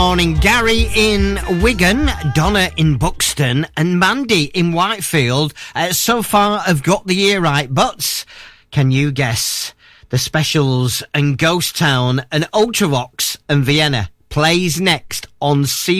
Morning, Gary in Wigan, Donna in Buxton and Mandy in Whitefield so far have got the year right, but can you guess the Specials and Ghost Town and Ultravox and Vienna plays next on C